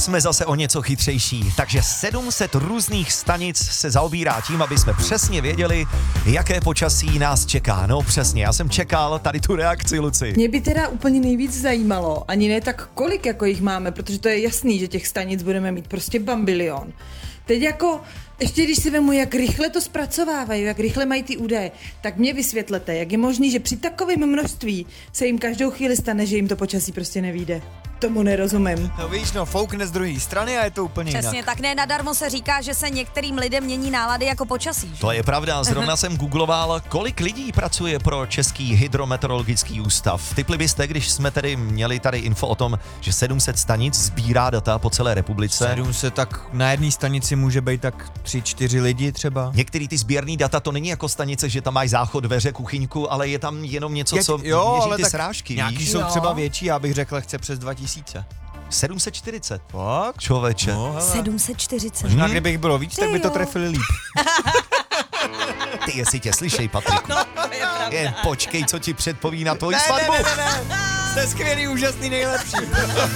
Dnes jsme zase o něco chytřejší, takže 700 různých stanic se zaobírá tím, aby jsme přesně věděli, jaké počasí nás čeká. No přesně, já jsem čekal tady tu reakci, Luci. Mě by teda úplně nejvíc zajímalo, ani ne tak kolik jako jich máme, protože to je jasný, že těch stanic budeme mít prostě bambilion. Teď jako, ještě když si vemu, jak rychle to zpracovávají, jak rychle mají ty údaje, tak mě vysvětlete, jak je možný, že při takovém množství se jim každou chvíli stane, že jim to počasí prostě nevyjde. Tomu nerozumím. No víš, foukne z druhé strany a je to úplně Přesně, jinak. tak ne nadarmo se říká, že se některým lidem mění nálady jako počasí. Že? To je pravda, zrovna jsem googloval, kolik lidí pracuje pro Český hydrometeorologický ústav. Tipli byste, když jsme tedy měli tady info o tom, že 700 stanic sbírá data po celé republice. 700, tak na jedné stanici může být tak 3-4 lidi třeba. Některý ty sběrný data, to není jako stanice, že tam máš záchod, dveře, kuchyňku, ale je tam jenom něco, co měří ty srážky, nějaký víš? jsou třeba větší, já bych řekl, chce přes 2000. 740. Fakt? Člověče. No, hele. 740. Možná kdybych bylo víc, tak by to jo. trefili líp. Ty, jestli tě slyšej, Patriku. Jen počkej, co ti předpoví na tvoji svatbu. Ne. Jste skvělý, úžasný, nejlepší.